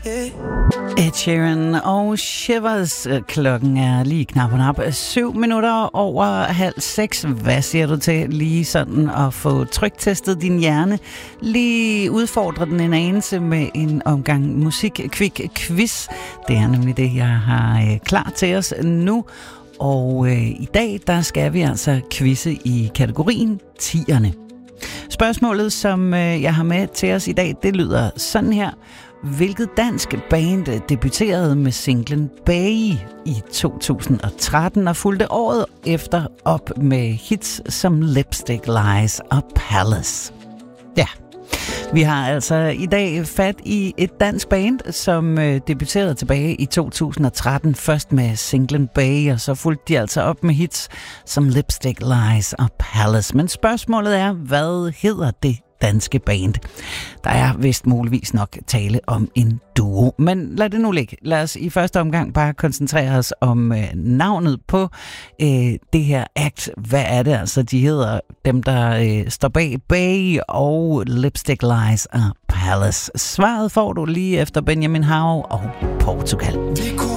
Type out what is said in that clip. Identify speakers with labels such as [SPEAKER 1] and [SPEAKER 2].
[SPEAKER 1] Ed Sheeran og Shivers. Klokken er lige knap 7 minutter over 5:30. Hvad siger du til lige sådan at få tryktestet din hjerne? Lige udfordre den en anelse med en omgang musik-quiz. Det er nemlig det, jeg har klar til os nu. Og i dag, der skal vi altså quizze i kategorien 10'erne. Spørgsmålet, som jeg har med til os i dag, det lyder sådan her. Hvilket dansk band debuterede med singlen Bay i 2013 og fulgte året efter op med hits som Lipstick Lies og Palace? Ja, vi har altså i dag fat i et dansk band, som debuterede tilbage i 2013, først med singlen Bay, og så fulgte de altså op med hits som Lipstick Lies og Palace. Men spørgsmålet er, hvad hedder det danske band? Der er vist muligvis nok tale om en duo, men lad det nu ligge. Lad os i første omgang bare koncentrere os om navnet på det her act. Hvad er det altså, de hedder? Dem, der står bag Bay og Lipstick Lies og Palace. Svaret får du lige efter Benjamin Hav og Portugal.